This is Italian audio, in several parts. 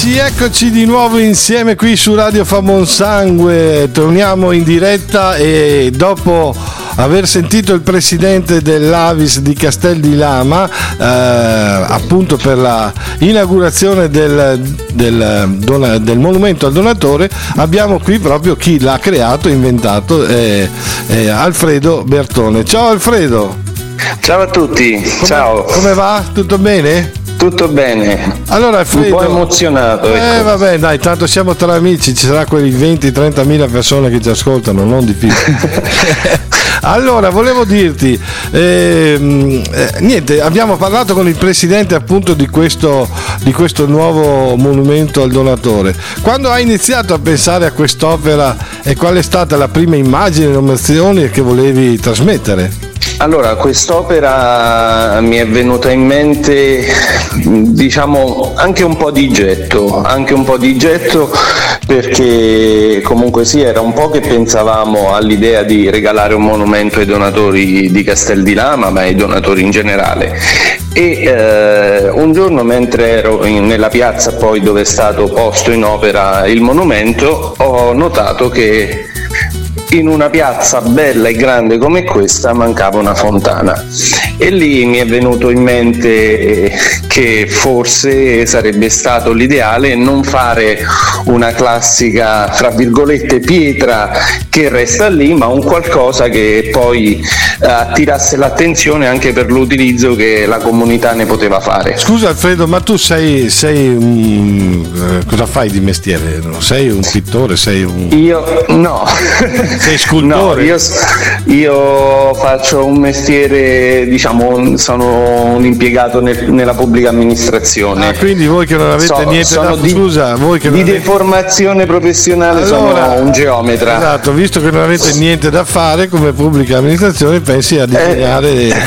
Eccoci di nuovo insieme qui su Radio Famon Sangue. Torniamo in diretta e dopo aver sentito il presidente dell'Avis di Castel di Lama appunto per la inaugurazione del monumento al donatore, abbiamo qui proprio chi l'ha creato, inventato, Alfredo Bertone. Ciao Alfredo. Ciao a tutti. Ciao. Come va? Tutto bene? Tutto bene. Allora Alfredo, un po' emozionato, ecco. Vabbè, dai, tanto siamo tra amici, ci sarà quei 20-30 mila persone che ci ascoltano, non di più. Allora, volevo dirti, niente, abbiamo parlato con il presidente appunto di questo nuovo monumento al donatore. Quando hai iniziato a pensare a quest'opera e qual è stata la prima immagine, emozioni che volevi trasmettere? Allora, quest'opera mi è venuta in mente, diciamo, anche un po' di getto, perché comunque sì, era un po' che pensavamo all'idea di regalare un monumento ai donatori di Castel di Lama, ma ai donatori in generale. E un giorno, mentre ero nella piazza poi dove è stato posto in opera il monumento, ho notato che in una piazza bella e grande come questa mancava una fontana, e lì mi è venuto in mente che forse sarebbe stato l'ideale non fare una classica, fra virgolette, pietra che resta lì, ma un qualcosa che poi attirasse l'attenzione anche per l'utilizzo che la comunità ne poteva fare. Scusa Alfredo, ma tu sei cosa fai di mestiere? Sei un pittore? Io no. Sei scultore? No, io faccio un mestiere, diciamo, sono un impiegato nella pubblica amministrazione. Quindi voi che non avete niente da scusa, voi che di deformazione professionale, allora, sono un geometra. Esatto, visto che non avete niente da fare come pubblica amministrazione, pensi a disegnare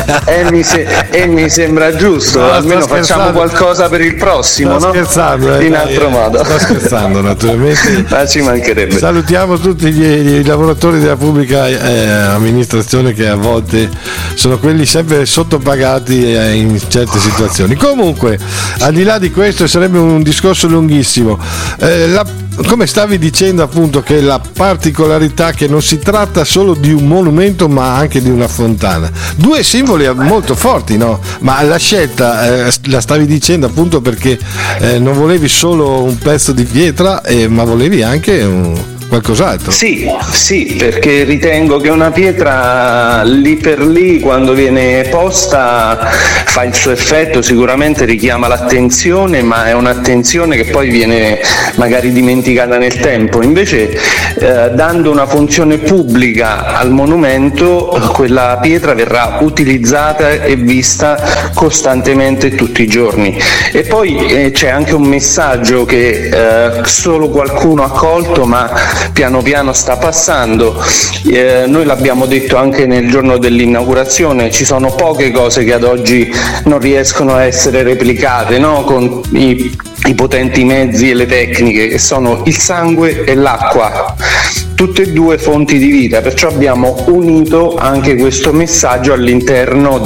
mi sembra giusto, no, almeno facciamo qualcosa per il prossimo, sto scherzando, in altro modo. Sto scherzando, naturalmente. Ma ci mancherebbe. Salutiamo tutti i lavoratori della pubblica amministrazione, che a volte sono quelli sempre sottopagati in certe situazioni. Comunque, al di là di questo, sarebbe un discorso lunghissimo. Come stavi dicendo appunto, che la particolarità che non si tratta solo di un monumento ma anche di una fontana, due simboli molto forti, no? Ma la scelta la stavi dicendo appunto perché non volevi solo un pezzo di pietra, ma volevi anche qualcos'altro. Sì, perché ritengo che una pietra lì per lì, quando viene posta, fa il suo effetto, sicuramente richiama l'attenzione, ma è un'attenzione che poi viene magari dimenticata nel tempo. Invece dando una funzione pubblica al monumento, quella pietra verrà utilizzata e vista costantemente tutti i giorni. E poi c'è anche un messaggio che solo qualcuno ha colto, ma piano piano sta passando. Noi l'abbiamo detto anche nel giorno dell'inaugurazione, ci sono poche cose che ad oggi non riescono a essere replicate, no? Con i potenti mezzi e le tecniche, che sono il sangue e l'acqua, tutte e due fonti di vita, perciò abbiamo unito anche questo messaggio all'interno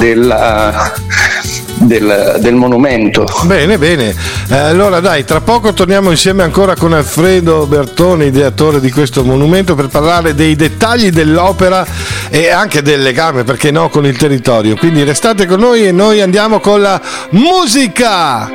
del monumento. Bene, allora dai, tra poco torniamo insieme ancora con Alfredo Bertone, ideatore di questo monumento, per parlare dei dettagli dell'opera e anche del legame, perché no, con il territorio. Quindi restate con noi e noi andiamo con la musica.